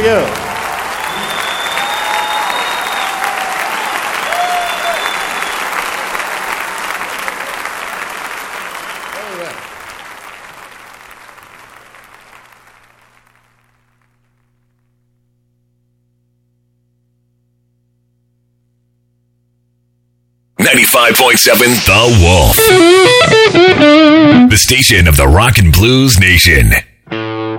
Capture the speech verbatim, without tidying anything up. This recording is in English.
you. ninety-five point seven The Wolf. The station of the Rock and Blues Nation.